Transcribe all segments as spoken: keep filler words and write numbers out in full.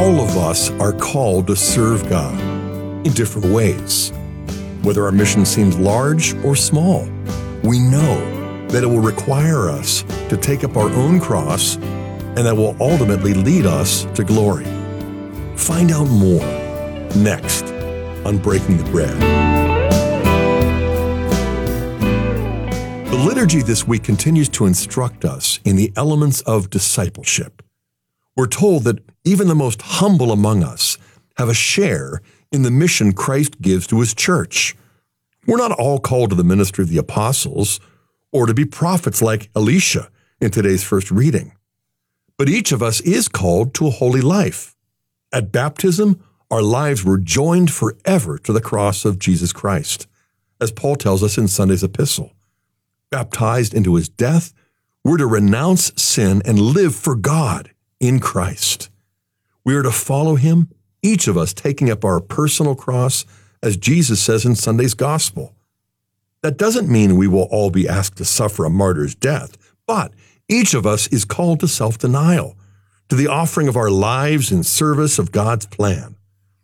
All of us are called to serve God in different ways. Whether our mission seems large or small, we know that it will require us to take up our own cross and that will ultimately lead us to glory. Find out more next on Breaking the Bread. The liturgy this week continues to instruct us in the elements of discipleship. We're told that even the most humble among us have a share in the mission Christ gives to his church. We're not all called to the ministry of the apostles or to be prophets like Elisha in today's first reading. But each of us is called to a holy life. At baptism, our lives were joined forever to the cross of Jesus Christ, as Paul tells us in Sunday's epistle. Baptized into his death, we're to renounce sin and live for God in Christ. We are to follow him, each of us taking up our personal cross, as Jesus says in Sunday's gospel. That doesn't mean we will all be asked to suffer a martyr's death, but each of us is called to self-denial, to the offering of our lives in service of God's plan.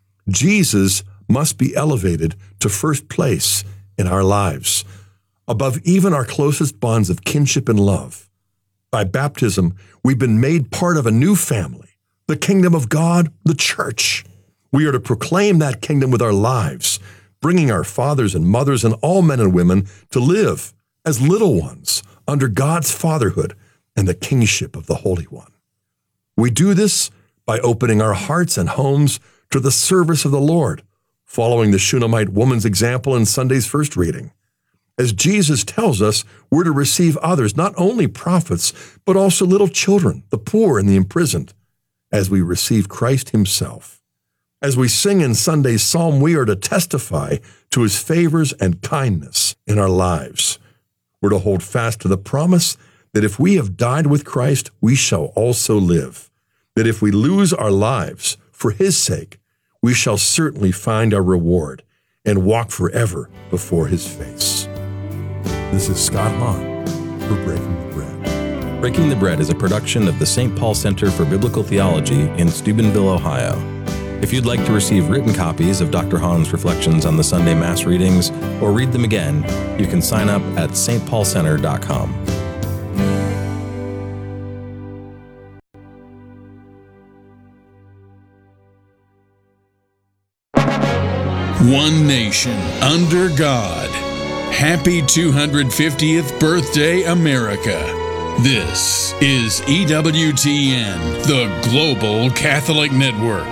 Jesus must be elevated to first place in our lives, above even our closest bonds of kinship and love. By baptism, we've been made part of a new family, the kingdom of God, the church. We are to proclaim that kingdom with our lives, bringing our fathers and mothers and all men and women to live as little ones under God's fatherhood and the kingship of the Holy One. We do this by opening our hearts and homes to the service of the Lord, following the Shunammite woman's example in Sunday's first reading. As Jesus tells us, we're to receive others, not only prophets, but also little children, the poor and the imprisoned, as we receive Christ himself. As we sing in Sunday's psalm, we are to testify to his favors and kindness in our lives. We're to hold fast to the promise that if we have died with Christ, we shall also live. That if we lose our lives for his sake, we shall certainly find our reward and walk forever before his face. This is Scott Hahn for Breaking the Bread. Breaking the Bread is a production of the Saint Paul Center for Biblical Theology in Steubenville, Ohio. If you'd like to receive written copies of Doctor Hahn's reflections on the Sunday Mass readings or read them again, you can sign up at s t paul center dot com. One nation under God. Happy two hundred fiftieth birthday, America. This is E W T N, the Global Catholic Network.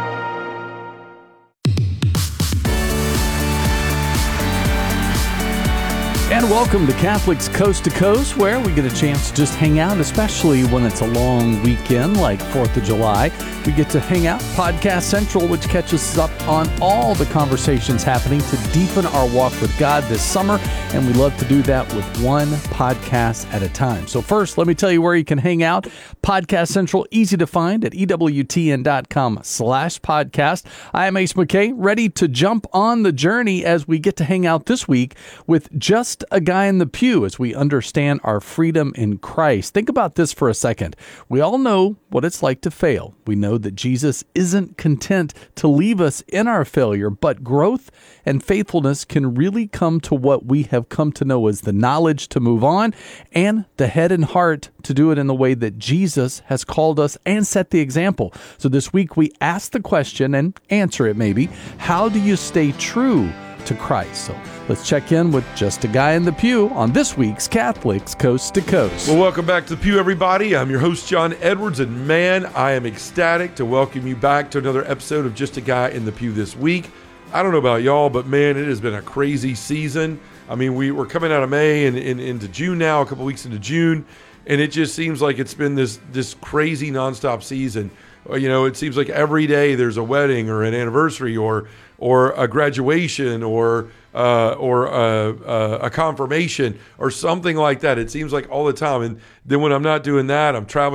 And welcome to Catholics Coast to Coast, where we get a chance to just hang out, especially when it's a long weekend like fourth of July. We get to hang out. Podcast Central, which catches us up on all the conversations happening to deepen our walk with God this summer. And we love to do that with one podcast at a time. So first, let me tell you where you can hang out. Podcast Central, easy to find at ewtn.com slash podcast. I am Ace McKay, ready to jump on the journey as we get to hang out this week with Just a Guy in the Pew as we understand our freedom in Christ. Think about this for a second. We all know what it's like to fail. We know that Jesus isn't content to leave us in our failure, but growth and faithfulness can really come to what we have come to know as the knowledge to move on and the head and heart to do it in the way that Jesus has called us and set the example. So this week we ask the question and answer it maybe, how do you stay true to Christ? So let's check in with Just a Guy in the Pew on this week's Catholics Coast to Coast. Well, welcome back to the Pew, everybody. I'm your host, John Edwards, and man, I am ecstatic to welcome you back to another episode of Just a Guy in the Pew this week. I don't know about y'all, but man, it has been a crazy season. I mean, we, we're coming out of May and, and into June now, a couple weeks into June, and it just seems like it's been this this crazy nonstop season. You know, it seems like every day there's a wedding or an anniversary or or a graduation or uh, or a, a, a confirmation or something like that. It seems like all the time. And then when I'm not doing that, I'm traveling